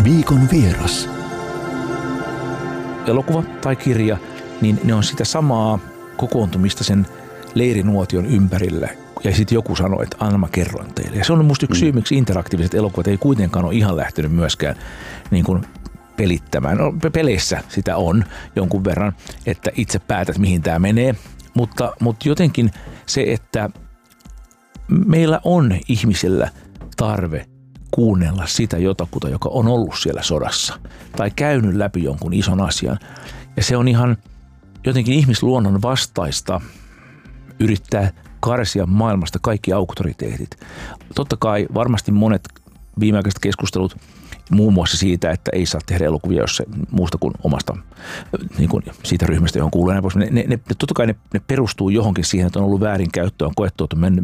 Viikon vieras. Elokuva tai kirja, niin ne on sitä samaa kokoontumista sen leirinuotion ympärille. Ja sitten joku sanoi, että anna mä kerron teille. Ja se on musta yksi syy, miksi interaktiiviset elokuvat ei kuitenkaan ole ihan lähtenyt myöskään niin kuin pelittämään. No, peleissä sitä on jonkun verran, että itse päätät mihin tämä menee. Mutta jotenkin se, että meillä on ihmisillä tarve kuunnella sitä jotakuta, joka on ollut siellä sodassa tai käynyt läpi jonkun ison asian. Ja se on ihan jotenkin ihmisluonnon vastaista yrittää karsia maailmasta kaikki auktoriteetit. Totta kai varmasti monet viimeaikaiset keskustelut muun muassa siitä, että ei saa tehdä elokuvia jos se muusta kuin omasta niin kuin siitä ryhmästä, johon kuuluu. Totta kai ne perustuu johonkin siihen, että on ollut väärinkäyttöä, on koettu, että on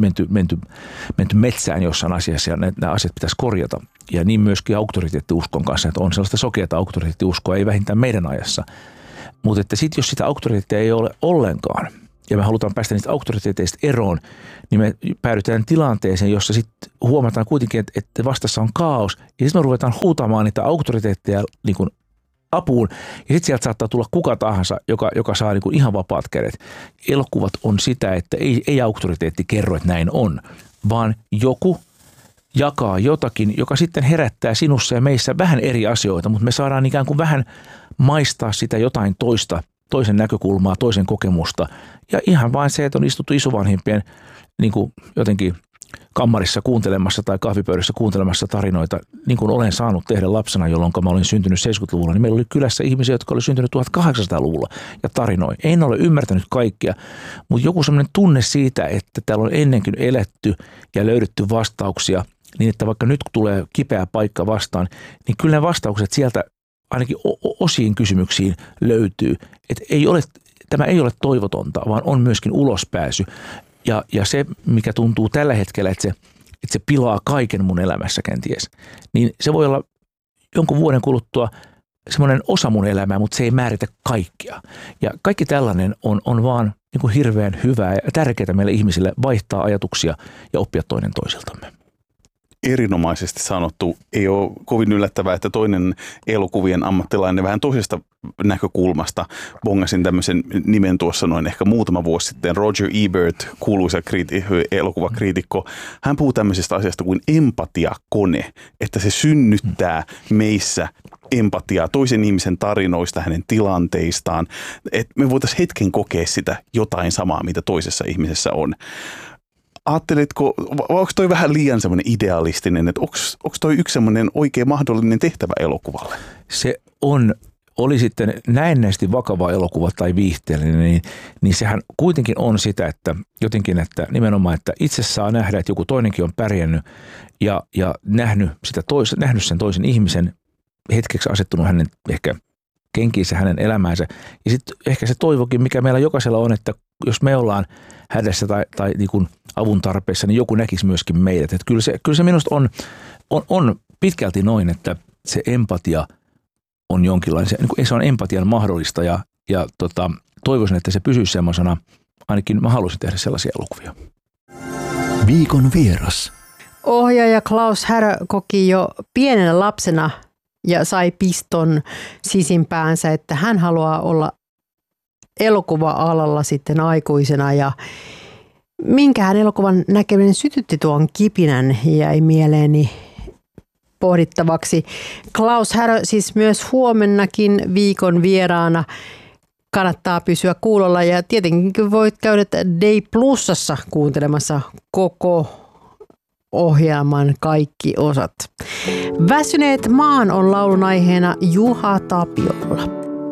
menty metsään jossain asiassa ja nämä asiat pitäisi korjata. Ja niin myöskin auktoriteettiuskon kanssa, että on sellaista sokeata auktoriteettiuskoa, ei vähintään meidän ajassa. Mutta että sitten jos sitä auktoriteettia ei ole ollenkaan, ja me halutaan päästä niistä auktoriteeteista eroon, niin me päädytään tilanteeseen, jossa sitten huomataan kuitenkin, että vastassa on kaos. Ja sitten me ruvetaan huutamaan niitä auktoriteetteja niin kuin apuun. Ja sitten sieltä saattaa tulla kuka tahansa, joka saa niin kuin ihan vapaat kädet. Elokuvat on sitä, että ei auktoriteetti kerro, että näin on, vaan joku jakaa jotakin, joka sitten herättää sinussa ja meissä vähän eri asioita, mutta me saadaan ikään kuin vähän maistaa sitä jotain toisen näkökulmaa, toisen kokemusta. Ja ihan vain se, että on istuttu isovanhempien niin kuin jotenkin kammarissa kuuntelemassa tai kahvipöydässä kuuntelemassa tarinoita, niin kuin olen saanut tehdä lapsena, jolloin mä olin syntynyt 70-luvulla, niin meillä oli kylässä ihmisiä, jotka oli syntynyt 1800-luvulla ja tarinoi. En ole ymmärtänyt kaikkea, mutta joku sellainen tunne siitä, että täällä on ennenkin eletty ja löydetty vastauksia, niin että vaikka nyt tulee kipeä paikka vastaan, niin kyllä ne vastaukset sieltä ainakin osiin kysymyksiin löytyy. Että tämä ei ole toivotonta, vaan on myöskin ulospääsy. Ja se, mikä tuntuu tällä hetkellä, että se pilaa kaiken mun elämässä kenties, niin se voi olla jonkun vuoden kuluttua semmoinen osa mun elämää, mutta se ei määritä kaikkea. Ja kaikki tällainen on vaan niin kuin hirveän hyvää ja tärkeää meille ihmisille vaihtaa ajatuksia ja oppia toinen toisiltamme. Erinomaisesti sanottu. Ei ole kovin yllättävää, että toinen elokuvien ammattilainen vähän toisesta näkökulmasta. Bongasin tämmöisen nimen tuossa noin ehkä muutama vuosi sitten. Roger Ebert, kuuluisa elokuvakriitikko. Hän puhuu tämmöisestä asiasta kuin empatiakone, että se synnyttää meissä empatiaa toisen ihmisen tarinoista, hänen tilanteistaan. Että me voitaisiin hetken kokea sitä jotain samaa, mitä toisessa ihmisessä on. Ajatteletko, onko toi vähän liian semmoinen idealistinen, että onko toi yksi semmoinen oikein mahdollinen tehtävä elokuvalle? Se oli sitten näennäisesti vakava elokuva tai viihteellinen, niin sehän kuitenkin on sitä, että jotenkin, että nimenomaan, että itse saa nähdä, että joku toinenkin on pärjännyt ja nähnyt sen toisen ihmisen, hetkeksi asettunut hänen ehkä kenkiinsä hänen elämäänsä. Ja sitten ehkä se toivokin, mikä meillä jokaisella on, että jos me ollaan hädässä tai niin kuin avun tarpeessa, niin joku näkisi myöskin meidät. Että kyllä se minusta on pitkälti noin, että se empatia on jonkinlainen, se on empatian mahdollista ja toivoisin, että se pysyisi semmoisena, ainakin mä haluaisin tehdä sellaisia elokuvia. Viikon vieras. Ohjaaja Klaus Härö koki jo pienenä lapsena ja sai piston sisimpäänsä, että hän haluaa olla elokuva-alalla sitten aikuisena ja minkähän elokuvan näkeminen sytytti tuon kipinän jäi mieleeni pohdittavaksi. Klaus Härö siis myös huomennakin viikon vieraana. Kannattaa pysyä kuulolla ja tietenkin voit käydä Day Plusassa kuuntelemassa koko ohjelman kaikki osat. Väsyneet maan on laulun aiheena Juha Tapiolla.